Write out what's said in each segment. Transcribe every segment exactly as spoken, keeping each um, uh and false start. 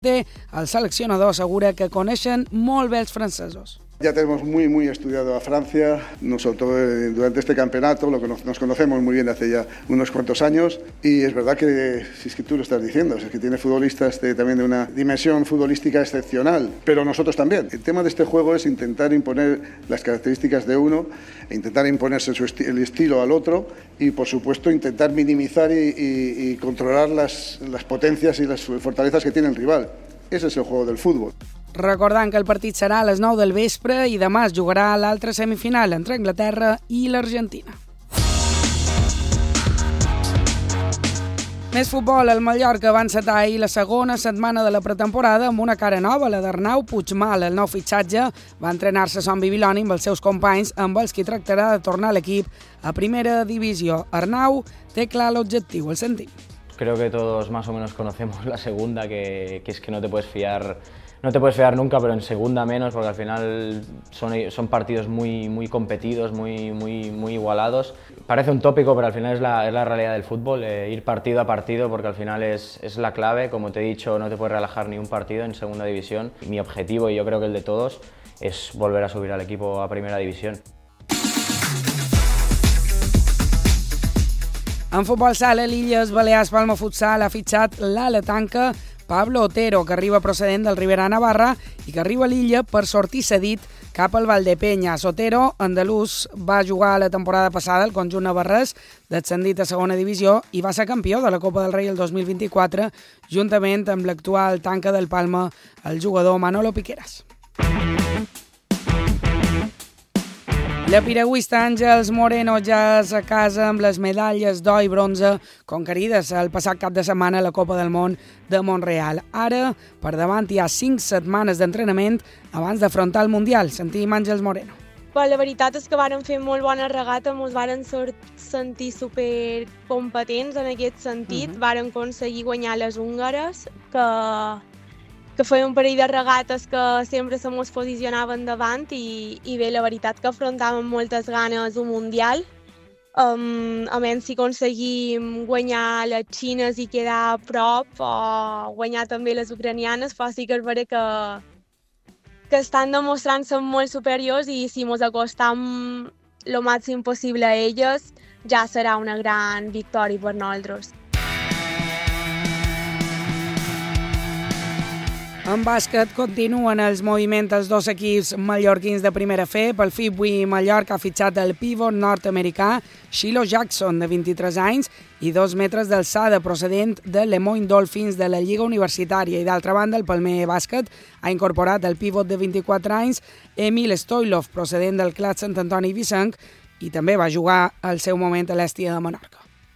El seleccionador assegura que coneixen molt bé els francesos. Ya tenemos muy, muy estudiado a Francia, nosotros eh, durante este campeonato, lo que nos, nos conocemos muy bien hace ya unos cuantos años, y es verdad que, si es que tú lo estás diciendo, es que tiene futbolistas de, también de una dimensión futbolística excepcional, pero nosotros también. El tema de este juego es intentar imponer las características de uno, e intentar imponerse su esti- el estilo al otro, y por supuesto intentar minimizar y, y, y controlar las, las potencias y las fortalezas que tiene el rival. Ese es el juego del fútbol. Recordant que el partit serà a les nou del vespre i demà es jugarà l'altra semifinal entre Anglaterra i l'Argentina. Més futbol, el Mallorca va encetar ahir la segona setmana de la pretemporada amb una cara nova, la d'Arnau Puigmal. El nou fitxatge va entrenar-se a Son Bibiloni amb els seus companys, amb els qui tractarà de tornar l'equip a primera divisió. Arnau té clar l'objectiu, el sentim. Creo que todos más o menos conocemos la segunda, que, que es que no te puedes fiar No te puedes fiar nunca, pero en segunda menos, porque al final son, son partidos muy, muy competidos, muy, muy, muy igualados. Parece un tópico, pero al final es la, es la realidad del fútbol, eh, ir partido a partido, porque al final es, es la clave. Como te he dicho, no te puedes relajar ni un partido en segunda división. Mi objetivo, y yo creo que el de todos, es volver a subir al equipo a primera división. En futbol sala, l'Illes Balears Palma Futsal ha fitxat l'ala tanca Pablo Otero, que arriba procedent del Ribera Navarra i que arriba a l'Illa per sortir cedit cap al Valdepeñas. Otero, andalús, va jugar la temporada passada al conjunt navarrès, descendit a segona divisió, i va ser campió de la Copa del Rei el dos mil vint-i-quatre, juntament amb l'actual tanca del Palma, el jugador Manolo Piqueras. La piragüista Àngels Moreno ja és a casa amb les medalles d'or i bronze conquerides el passat cap de setmana a la Copa del Món de Montreal. Ara, per davant, hi ha cinc setmanes d'entrenament abans d'afrontar el Mundial. Sentim Àngels Moreno. Però la veritat és que varen fer molt bona regata, ens varen sentir supercompetents en aquest sentit. Uh-huh. Varen aconseguir guanyar les húngares, que... que feia un parell de regates que sempre se mos posicionaven davant i, i bé, la veritat que afrontàvem moltes ganes un Mundial. Um, a menys si aconseguim guanyar les xines i quedar a prop o guanyar també les ucranianes, però sí que és vera que, que estan demostrant-se molt superiors i si mos acostam el màxim possible a elles ja serà una gran victòria per nosaltres. En bàsquet continuen els moviments dels dos equips mallorquins de primera F. Pel F I B avui Mallorca ha fitxat el pivot nord-americà Shiloh Jackson, de vint-i-tres anys i dos metres d'alçada, procedent de Lemoyne Dolphins de la Lliga Universitària. I d'altra banda, el Palmer Bàsquet ha incorporat el pivot de vint-i-quatre anys Emil Stoilov, procedent del Clat Sant Antoni Vicenc, i també va jugar al seu moment a l'Hèstia de Menorca.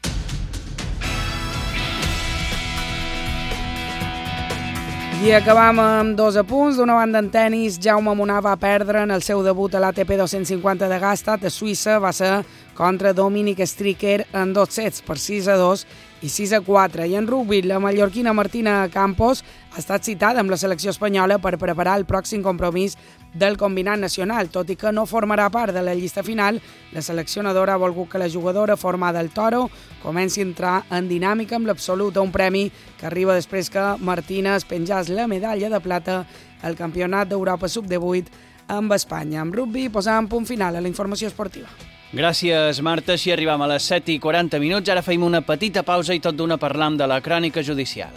I acabam amb dos apunts. D'una banda, en tennis, Jaume Munar va perdre en el seu debut a l'A T P dos-cents cinquanta de Gstaad a Suïssa. Va ser contra Dominic Stricker en dos sets, per sis a dos i sis a quatre. I en rugby, la mallorquina Martina Campos ha estat citada amb la selecció espanyola per preparar el pròxim compromís del combinat nacional. Tot i que no formarà part de la llista final, la seleccionadora ha volgut que la jugadora formada al Toro comenci a entrar en dinàmica amb l'absolut, un premi que arriba després que Martina es penjàs la medalla de plata al Campionat d'Europa sub divuit amb Espanya. Amb rugby posàvem punt final a la informació esportiva. Gràcies, Marta. Així arribam a les set i quaranta minuts. Ara feim una petita pausa i tot d'una parlam de la crònica judicial.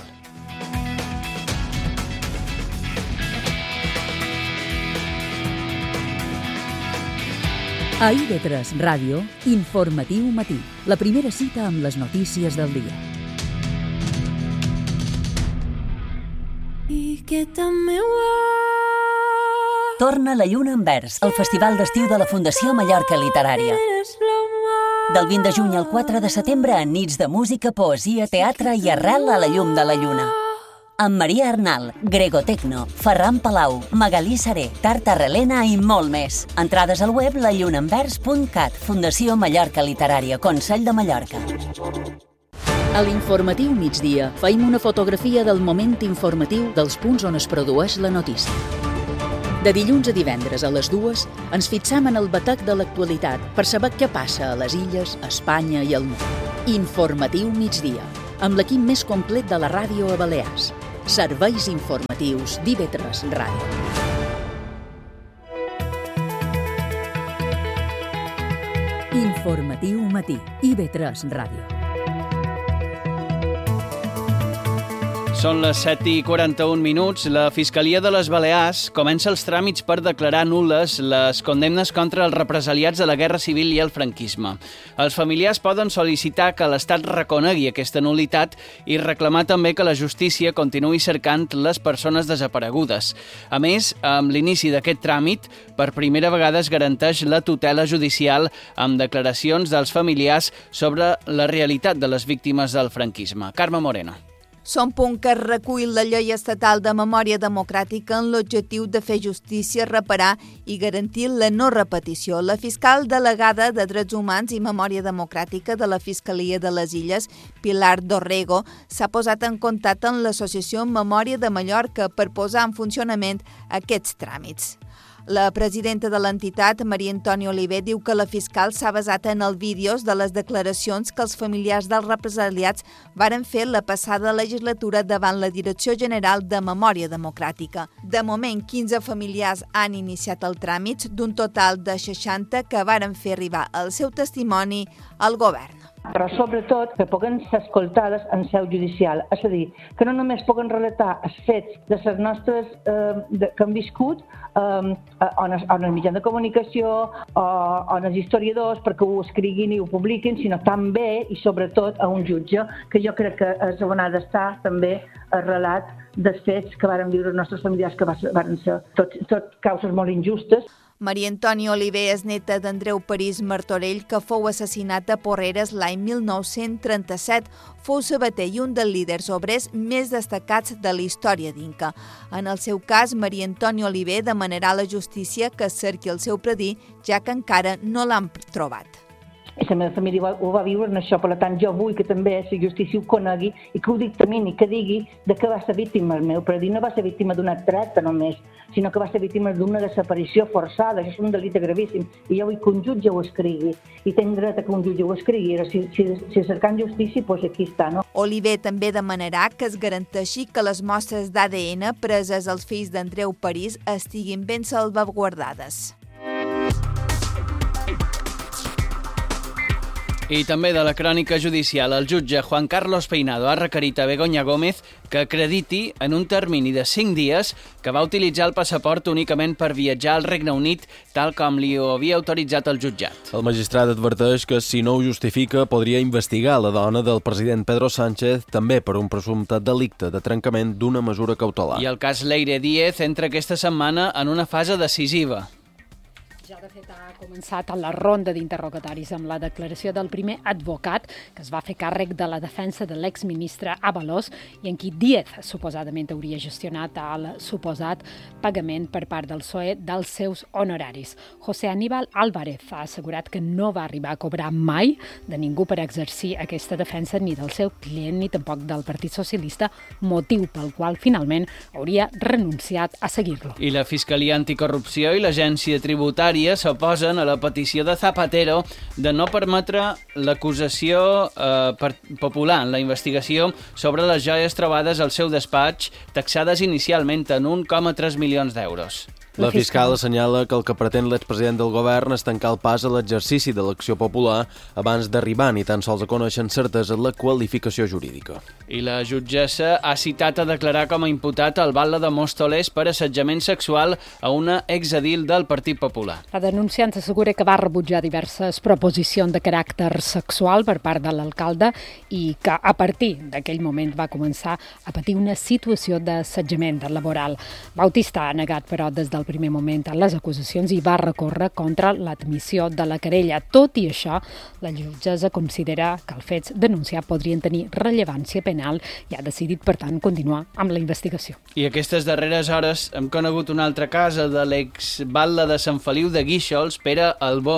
A I V tres Ràdio, Informatiu Matí, la primera cita amb les notícies del dia. I que també Torna la lluna en vers, el festival d'estiu de la Fundació Mallorca Literària. Del vint de juny al quatre de setembre, en nits de música, poesia, teatre i arrel a la llum de la lluna. Amb Maria Arnal, Grego Tecno, Ferran Palau, Magalí Saré, Tarta Relena i molt més. Entrades al web la lluna en vers punt cat, Fundació Mallorca Literària, Consell de Mallorca. A l'Informatiu Migdia feim una fotografia del moment informatiu dels punts on es produeix la notícia. De dilluns a divendres a les dues ens fixam en el batec de l'actualitat per saber què passa a les illes, a Espanya i al món. Informatiu Migdia, amb l'equip més complet de la ràdio a Balears. Serveis informatius d'I V tres Ràdio. Informatiu matí, I V tres Ràdio. Són les set i quaranta-un minuts. La Fiscalia de les Balears comença els tràmits per declarar nul·les les condemnes contra els represaliats de la Guerra Civil i el franquisme. Els familiars poden sol·licitar que l'Estat reconegui aquesta nul·litat i reclamar també que la justícia continuï cercant les persones desaparegudes. A més, amb l'inici d'aquest tràmit, per primera vegada es garanteix la tutela judicial amb declaracions dels familiars sobre la realitat de les víctimes del franquisme. Carme Moreno. Són punt que recull la llei estatal de memòria democràtica en l'objectiu de fer justícia, reparar i garantir la no repetició. La fiscal delegada de Drets Humans i Memòria Democràtica de la Fiscalia de les Illes, Pilar Dorrego, s'ha posat en contacte amb l'Associació Memòria de Mallorca per posar en funcionament aquests tràmits. La presidenta de l'entitat, Maria Antònia Oliver, diu que la fiscal s'ha basat en els vídeos de les declaracions que els familiars dels represaliats varen fer la passada legislatura davant la Direcció General de Memòria Democràtica. De moment, quinze familiars han iniciat el tràmit, d'un total de seixanta que varen fer arribar el seu testimoni al govern. Però sobretot que puguen ser escoltades en seu judicial, és a dir, que no només puguen relatar els fets de les nostres eh, de, que han viscut eh, on, es, on els mitjans de comunicació o on els historiadors perquè ho escriguin i ho publiquin, sinó també i sobretot a un jutge, que jo crec que és on ha d'estar també el relat dels fets que varen viure els nostres familiars, que varen ser tot, tot causes molt injustes. Maria Antònia Oliver és neta d'Andreu París Martorell, que fou assassinat a Porreres l'any mil nou-cents trenta-set. Fou sabater i un dels líders obrers més destacats de la història d'Inca. En el seu cas, Maria Antònia Oliver demanarà a la justícia que cerqui el seu predí, ja que encara no l'han trobat. La meva família ho va viure en això, per tant jo vull que també la justícia ho conegui i que ho dictamini, que digui de què va ser víctima el meu predí. No va ser víctima d'una treta només, sinó que va ser víctima d'una desaparició forçada. Això és un delicte gravíssim i jo vull que un jutge ho escrigui i tenc dret a que un jutge ho escrigui. Si, si, si cercant justícia, doncs aquí està, no? Oliver també demanarà que es garanteixi que les mostres d'A D N preses als fills d'Andreu París estiguin ben salvaguardades. I també de la crònica judicial, el jutge Juan Carlos Peinado ha requerit a Begoña Gómez que acrediti en un termini de cinc dies que va utilitzar el passaport únicament per viatjar al Regne Unit, tal com li ho havia autoritzat el jutjat. El magistrat adverteix que si no ho justifica podria investigar la dona del president Pedro Sánchez també per un presumpte delicte de trencament d'una mesura cautelar. I el cas Leire Díez entra aquesta setmana en una fase decisiva. Ja, de fet, ha començat la ronda d'interrogatoris amb la declaració del primer advocat que es va fer càrrec de la defensa de l'exministre Ábalos i en qui Díez suposadament hauria gestionat el suposat pagament per part del P S O E dels seus honoraris. José Aníbal Álvarez ha assegurat que no va arribar a cobrar mai de ningú per exercir aquesta defensa, ni del seu client ni tampoc del Partit Socialista, motiu pel qual finalment hauria renunciat a seguir-lo. I la Fiscalia Anticorrupció i l'Agència Tributària s'oposen a la petició de Zapatero de no permetre l'acusació eh, popular en la investigació sobre les joies trobades al seu despatx, taxades inicialment en un coma tres milions d'euros. La fiscal assenyala que el que pretén l'expresident del govern és tancar el pas a l'exercici de l'acció popular abans d'arribar ni tan sols a conèixer amb certesa la qualificació jurídica. I la jutgessa ha citat a declarar com a imputat el batlle de Móstoles per assetjament sexual a una exedil del Partit Popular. La denunciant assegura que va rebutjar diverses proposicions de caràcter sexual per part de l'alcalde i que a partir d'aquell moment va començar a patir una situació d'assetjament laboral. Bautista ha negat, però, des del primer moment a les acusacions i va recórrer contra l'admissió de la querella. Tot i això, la jutgessa considera que els fets denunciats podrien tenir rellevància penal i ha decidit, per tant, continuar amb la investigació. I aquestes darreres hores hem conegut una altra casa de l'ex-batlle de Sant Feliu de Guíxols, Pere Albó,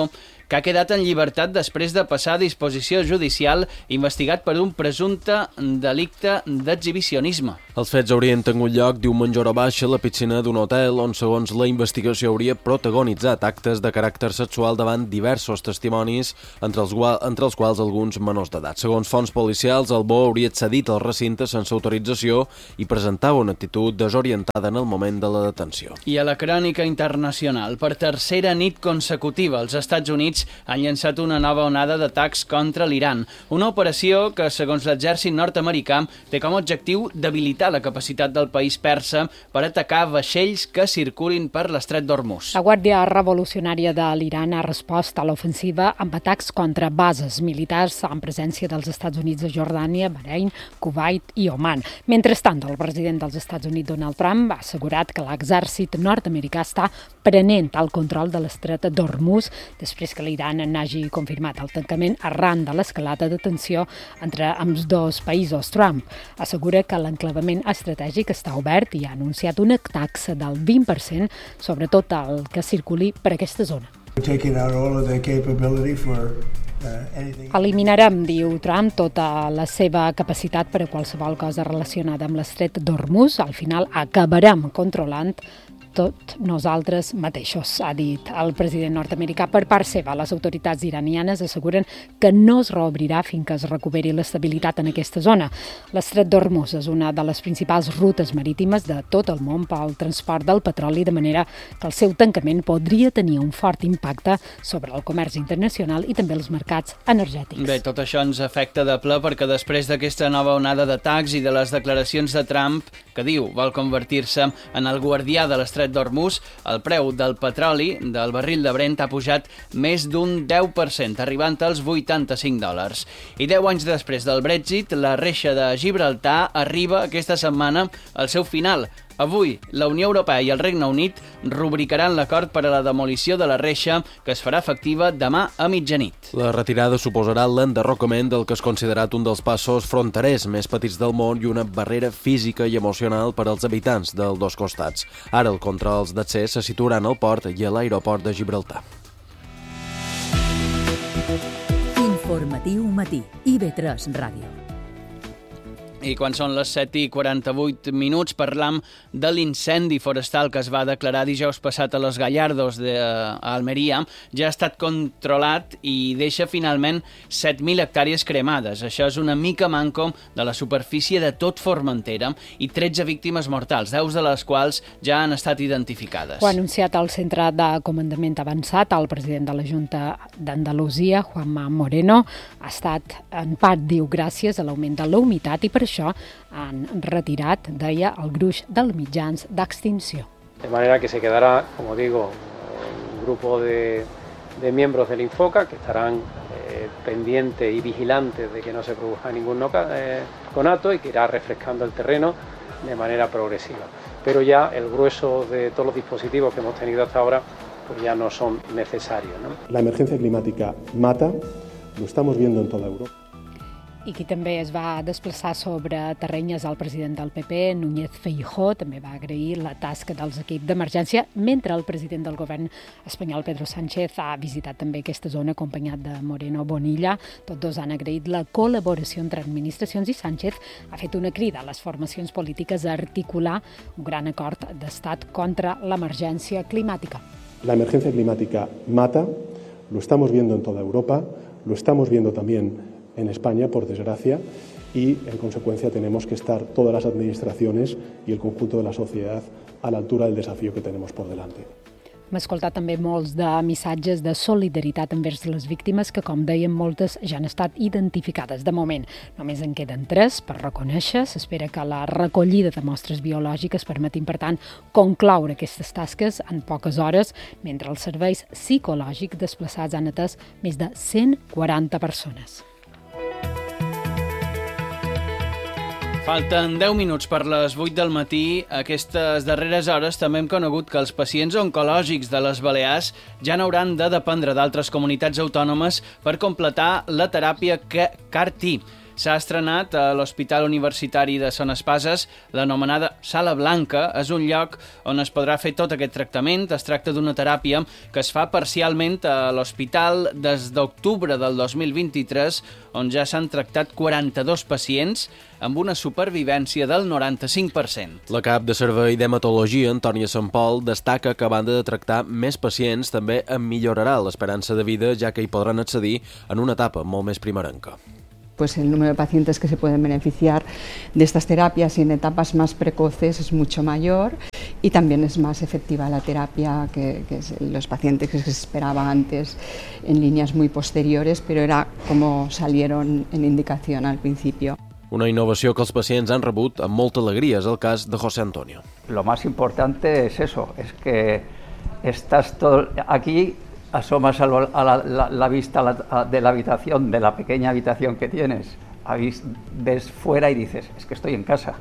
que ha quedat en llibertat després de passar a disposició judicial investigat per un presumpte delicte d'exhibicionisme. Els fets haurien tingut lloc diumenge hora baixa a la piscina d'un hotel on, segons la investigació, hauria protagonitzat actes de caràcter sexual davant diversos testimonis, entre els, entre els quals alguns menors d'edat. Segons fonts policials, el bo hauria accedit al recinte sense autorització i presentava una actitud desorientada en el moment de la detenció. I a la crònica internacional, per tercera nit consecutiva, els Estats Units han llançat una nova onada d'atacs contra l'Iran, una operació que, segons l'exèrcit nord-americà, té com a objectiu debilitar la capacitat del país persa per atacar vaixells que circulin per l'estret d'Hormuz. La Guàrdia Revolucionària de l'Iran ha respost a l'ofensiva amb atacs contra bases militars en presència dels Estats Units de Jordània, Bahrein, Kuwait i Oman. Mentrestant, el president dels Estats Units, Donald Trump, ha assegurat que l'exèrcit nord-americà està prenent el control de l'estret d'Hormuz després que l'Iran n'hagi confirmat el tancament arran de l'escalada de tensió entre ambdós dos països. Trump assegura que l'enclavament estratègic està obert i ha anunciat una taxa del vint per cent sobre tot el que circuli per aquesta zona. Eliminarem, diu Trump, tota la seva capacitat per a qualsevol cosa relacionada amb l'estret d'Hormuz. Al final acabarem controlant tot nosaltres mateixos, ha dit el president nord-americà. Per part seva, les autoritats iranianes asseguren que no es reobrirà fins que es recuperi l'estabilitat en aquesta zona. L'estret d'Hormuz és una de les principals rutes marítimes de tot el món pel transport del petroli, de manera que el seu tancament podria tenir un fort impacte sobre el comerç internacional i també els mercats energètics. Bé, tot això ens afecta de ple perquè després d'aquesta nova onada d'atacs i de les declaracions de Trump, que diu vol convertir-se en el guardià de l'estret d'Hormuz, el preu del petroli del barril de Brent ha pujat més d'un deu per cent, arribant als vuitanta-cinc dòlars. I deu anys després del Brexit, la reixa de Gibraltar arriba aquesta setmana al seu final. Avui, la Unió Europea i el Regne Unit rubricaran l'acord per a la demolició de la reixa, que es farà efectiva demà a mitjanit. La retirada suposarà l'enderrocament del que és considerat un dels passos fronterers més petits del món i una barrera física i emocional per als habitants dels dos costats. Ara, els controls d'accés se situaran al port i a l'aeroport de Gibraltar. Informatiu matí, I B tres Ràdio. I quan són les set i quaranta-vuit minuts parlam de l'incendi forestal que es va declarar dijous passat a los Gallardos d'Almeria. Ja ha estat controlat i deixa finalment set mil hectàrees cremades. Això és una mica manco de la superfície de tot Formentera i tretze víctimes mortals, deu de les quals ja han estat identificades. Ho ha anunciat el Centre de Comandament Avançat, el president de la Junta d'Andalusia, Juanma Moreno. Ha estat, en part, diu, gràcies a l'augment de la humitat i per això han retirat, deia, el gruix dels mitjans d'extinció. De manera que se quedará, como digo, un grupo de, de miembros del Infoca que estarán eh, pendientes y vigilantes de que no se produzca ningún noca, eh, conato y que irá refrescando el terreno de manera progresiva. Pero ya el grueso de todos los dispositivos que hemos tenido hasta ahora pues ya no son necesarios, ¿no? La emergencia climática mata, lo estamos viendo en toda Europa. I qui també es va desplaçar sobre terreny és el president del P P, Núñez Feijóo. També va agrair la tasca dels equips d'emergència, mentre el president del govern espanyol, Pedro Sánchez, ha visitat també aquesta zona acompanyat de Moreno Bonilla. Tots dos han agraït la col·laboració entre administracions i Sánchez ha fet una crida a les formacions polítiques a articular un gran acord d'estat contra l'emergència climàtica. La emergencia climática mata, lo estamos viendo en toda Europa, lo estamos viendo también en España, por desgracia, y en consecuencia tenemos que estar todas las administraciones y el conjunto de la sociedad a la altura del desafío que tenemos por delante. Hem escoltat també molts de missatges de solidaritat envers les víctimes que, com dèiem, moltes ja han estat identificades. De moment, només en queden tres per reconèixer. S'espera que la recollida de mostres biològiques permetin, per tant, concloure aquestes tasques en poques hores, mentre els serveis psicològics desplaçats han atès més de cent quaranta persones. Falten deu minuts per les vuit del matí. Aquestes darreres hores també hem conegut que els pacients oncològics de les Balears ja n'hauran de dependre d'altres comunitats autònomes per completar la teràpia C A R T. S'ha estrenat a l'Hospital Universitari de Son Espases l'anomenada Sala Blanca. És un lloc on es podrà fer tot aquest tractament. Es tracta d'una teràpia que es fa parcialment a l'hospital des d'octubre del dos mil vint-i-tres, on ja s'han tractat quaranta-dos pacients amb una supervivència del noranta-cinc per cent. La cap de servei d'hematologia, Antònia Sant Pol, destaca que a banda de tractar més pacients també en millorarà l'esperança de vida, ja que hi podran accedir en una etapa molt més primerenca. Pues el número de pacientes que se pueden beneficiar de estas terapias y en etapas más precoces es mucho mayor y también es más efectiva la terapia que, que los pacientes que se esperaban antes en líneas muy posteriores, pero era como salieron en indicación al principio. Una innovació que els pacients han rebut amb molta alegria és el cas de José Antonio. Lo más importante es eso, es que estás todo aquí, asomas a, lo, a la, la, la vista la, de la habitación, de la pequeña habitación que tienes, ves fuera y dices, es que estoy en casa.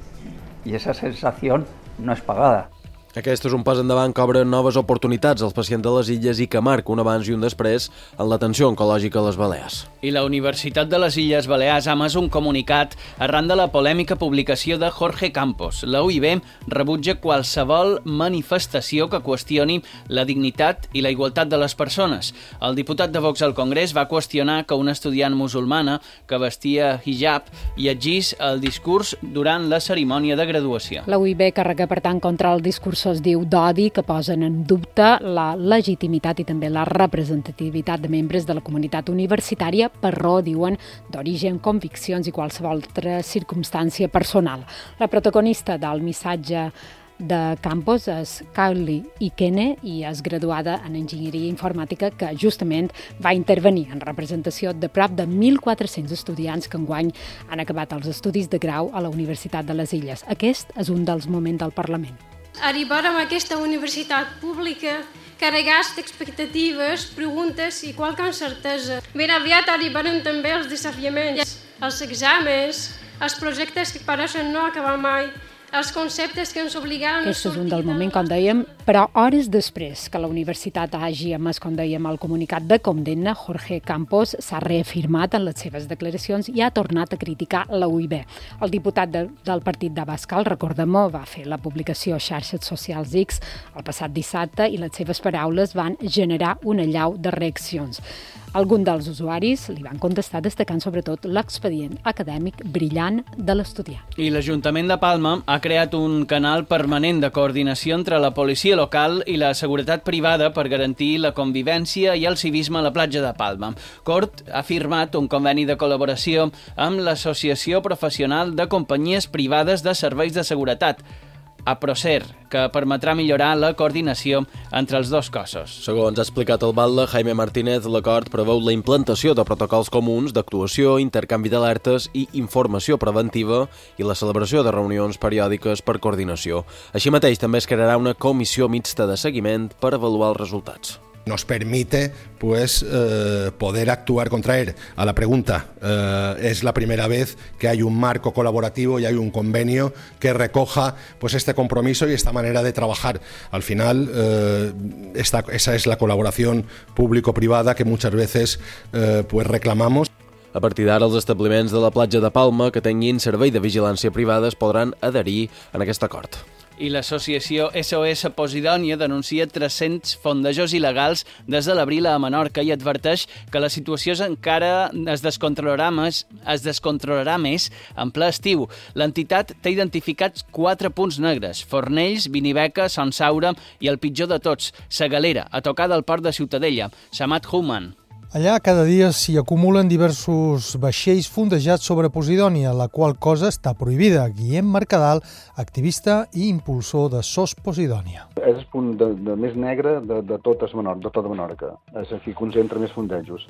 Y esa sensación no es pagada. Aquest és un pas endavant que obre noves oportunitats als pacients de les Illes i que marca un abans i un després en l'atenció oncològica a les Balears. I la Universitat de les Illes Balears ha emès un comunicat arran de la polèmica publicació de Jorge Campos. La U I B rebutja qualsevol manifestació que qüestioni la dignitat i la igualtat de les persones. El diputat de Vox al Congrés va qüestionar que una estudiant musulmana que vestia hijab llegís el discurs durant la cerimònia de graduació. La U I B carrega, per tant, contra el discurs es diu d'odi que posen en dubte la legitimitat i també la representativitat de membres de la comunitat universitària per raó, diuen, d'origen, conviccions i qualsevol altra circumstància personal. La protagonista del missatge de Campos és Kylie Ikene i és graduada en Enginyeria Informàtica que justament va intervenir en representació de prop de mil quatre-cents estudiants que enguany han acabat els estudis de grau a la Universitat de les Illes. Aquest és un dels moments del Parlament. Arribar a aquesta universitat pública carregats d'expectatives, preguntes i qualque incertesa. Ben aviat arribaran també els desafiaments, els exàmens, els projectes que pareixen no acabar mai, els conceptes que ens obligaven a sortir. Aquest és un del moment, com dèiem, però hores després que la universitat hagi emès, com dèiem, el comunicat de condemna, Jorge Campos s'ha reafirmat en les seves declaracions i ha tornat a criticar la U I B. El diputat de, del partit d'Abascal, recordem-ho, va fer la publicació a xarxes socials X el passat dissabte i les seves paraules van generar una allau de reaccions. Alguns dels usuaris li van contestar destacant sobretot l'expedient acadèmic brillant de l'estudiant. I l'Ajuntament de Palma ha creat un canal permanent de coordinació entre la policia local i la seguretat privada per garantir la convivència i el civisme a la platja de Palma. Cort ha firmat un conveni de col·laboració amb l'Associació Professional de Companyies Privades de Serveis de Seguretat, APROSER, que permetrà millorar la coordinació entre els dos cossos. Segons ha explicat el batlle Jaime Martínez, l'acord preveu la implantació de protocols comuns d'actuació, intercanvi d'alertes i informació preventiva i la celebració de reunions periòdiques per coordinació. Així mateix, també es crearà una comissió mixta de seguiment per avaluar els resultats. Nos permite pues eh, poder actuar contra él. A la pregunta, eh, es la primera vez que hay un marco colaborativo y hay un convenio que recoja pues este compromiso y esta manera de trabajar. Al final, eh, esta, esa es la colaboración público-privada que muchas veces eh, pues reclamamos. A partir d'ara, els establiments de la platja de Palma que tinguin servei de vigilància privada es podran adherir en aquest acord. I l'associació S O S Posidònia denuncia tres-cents fondejos il·legals des de l'abril a Menorca i adverteix que la situació encara es descontrolarà més, es descontrolarà més en ple estiu. L'entitat té identificats quatre punts negres: Fornells, Vinibeca, Son Saura i el pitjor de tots, Sa Galera, a tocar del port de Ciutadella. Samat Human. Allà cada dia s'hi acumulen diversos vaixells fondejats sobre Posidònia, la qual cosa està prohibida. Guillem Mercadal, activista i impulsor de S O S Posidònia. És el punt de, de més negre de, de, totes Menor, de tota Menorca. És aquí concentra més fondejos.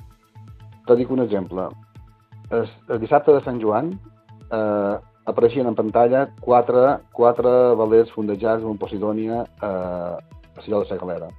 Te dic un exemple. El, el dissabte de Sant Joan eh, apareixien en pantalla quatre, quatre velers fondejats en Posidònia eh, a Salló de Sa Galera.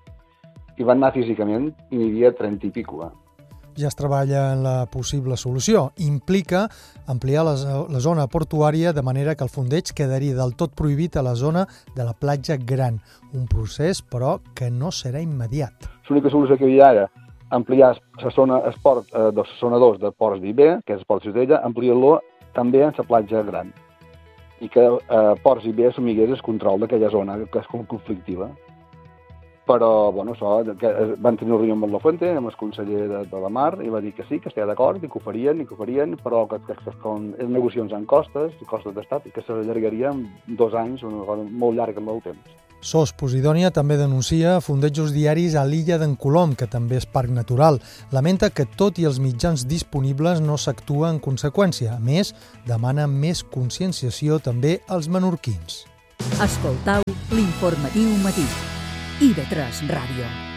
I van anar físicament i n'hi havia trenta i pico. Ja es treballa en la possible solució. Implica ampliar la, la zona portuària de manera que el fondeig quedaria del tot prohibit a la zona de la platja gran. Un procés, però, que no serà immediat. L'única solució que hi ha ara ampliar la zona esport, eh, de la zona dos de Ports d'Iber, que és el Port de Ciutadella, ampliar-lo també en la platja gran. I que eh, Ports d'Iber assumigués el control d'aquella zona que és conflictiva. Però, bueno, això, que van tenir una reunió amb la Fuente, amb el conseller de, de la Mar, i va dir que sí, que estava d'acord, i que ho farien, i que ho farien, però que, que, que con les negociacions en costes, costes d'estat, i que s'allargarien dos anys, una cosa molt llarga amb el temps. SOS Posidònia també denuncia fondejos diaris a l'illa d'en Colom, que també és parc natural. Lamenta que tot i els mitjans disponibles no s'actua en conseqüència. A més, demana més conscienciació també als menorquins. Escoltau l'informatiu matí. I ve tres Ràdio.